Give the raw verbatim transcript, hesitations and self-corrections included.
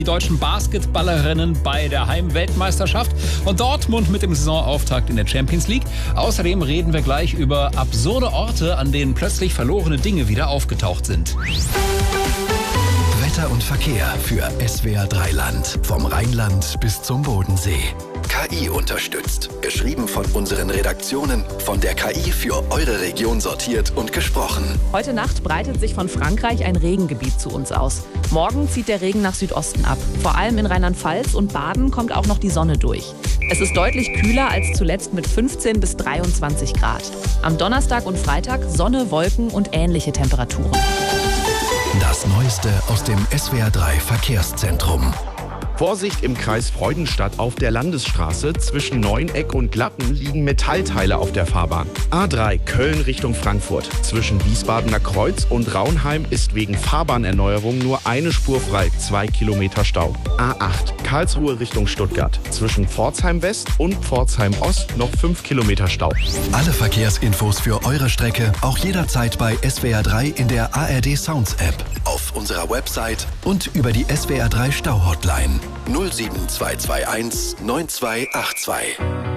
Die deutschen Basketballerinnen bei der Heimweltmeisterschaft und Dortmund mit dem Saisonauftakt in der Champions League. Außerdem reden wir gleich über absurde Orte, an denen plötzlich verlorene Dinge wieder aufgetaucht sind. Wetter und Verkehr für S W R drei Land. Vom Rheinland bis zum Bodensee. K I unterstützt. Geschrieben von unseren Redaktionen, von der K I für eure Region sortiert und gesprochen. Heute Nacht breitet sich von Frankreich ein Regengebiet zu uns aus. Morgen zieht der Regen nach Südosten ab. Vor allem in Rheinland-Pfalz und Baden kommt auch noch die Sonne durch. Es ist deutlich kühler als zuletzt mit fünfzehn bis dreiundzwanzig Grad. Am Donnerstag und Freitag Sonne, Wolken und ähnliche Temperaturen. Das Neueste aus dem S W R drei Verkehrszentrum. Vorsicht im Kreis Freudenstadt auf der Landesstraße. Zwischen Neueneck und Glatten liegen Metallteile auf der Fahrbahn. A drei Köln Richtung Frankfurt. Zwischen Wiesbadener Kreuz und Raunheim ist wegen Fahrbahnerneuerung nur eine Spur frei. Zwei Kilometer Stau. A acht Karlsruhe Richtung Stuttgart. Zwischen Pforzheim West und Pforzheim Ost noch fünf Kilometer Stau. Alle Verkehrsinfos für eure Strecke auch jederzeit bei S W R drei in der A R D Sounds App, auf unserer Website und über die S W R drei Stau Hotline null sieben zwei zwei eins neun zwei acht zwei.